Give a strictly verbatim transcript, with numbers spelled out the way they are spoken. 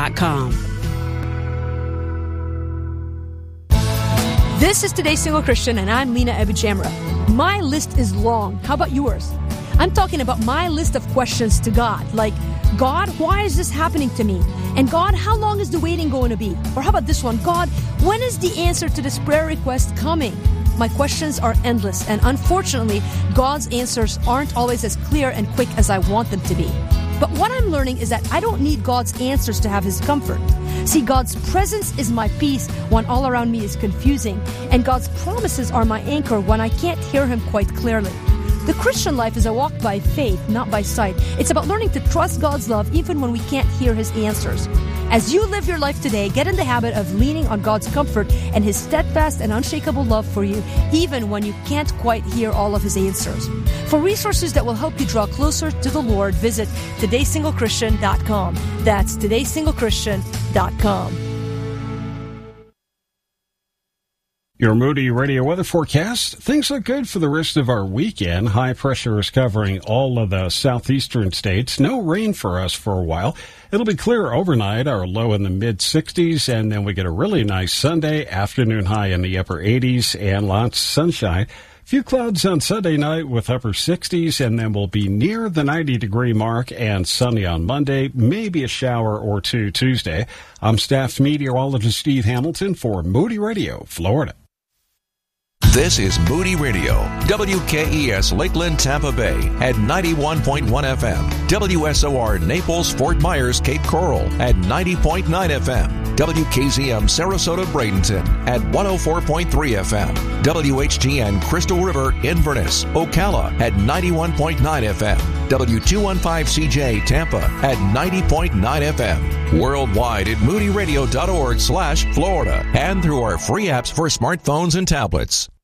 dot com. This is Today's Single Christian, and I'm Lena Abujamra. My list is long. How about yours? I'm talking about my list of questions to God, like, God, why is this happening to me? And God, how long is the waiting going to be? Or how about this one? God, when is the answer to this prayer request coming? My questions are endless, and unfortunately, God's answers aren't always as clear and quick as I want them to be. But what I'm learning is that I don't need God's answers to have His comfort. See, God's presence is my peace when all around me is confusing, and God's promises are my anchor when I can't hear Him quite clearly. The Christian life is a walk by faith, not by sight. It's about learning to trust God's love even when we can't hear His answers. As you live your life today, get in the habit of leaning on God's comfort and His steadfast and unshakable love for you, even when you can't quite hear all of His answers. For resources that will help you draw closer to the Lord, visit today single christian dot com. That's today single christian dot com. Your Moody Radio weather forecast. Things look good for the rest of our weekend. High pressure is covering all of the southeastern states. No rain for us for a while. It'll be clear overnight, our low in the mid sixties, and then we get a really nice Sunday, afternoon high in the upper eighties, and lots of sunshine. Few clouds on Sunday night with upper sixties, and then we'll be near the ninety degree mark and sunny on Monday, maybe a shower or two Tuesday. I'm staff meteorologist Steve Hamilton for Moody Radio, Florida. This is Moody Radio, W K E S Lakeland, Tampa Bay at ninety-one point one F M, W S O R Naples, Fort Myers, Cape Coral at ninety point nine F M, W K Z M Sarasota, Bradenton at one oh four point three F M, W H G N Crystal River, Inverness, Ocala at ninety-one point nine F M, W two fifteen C J Tampa at ninety point nine F M, worldwide at moody radio dot org slash Florida, and through our free apps for smartphones and tablets.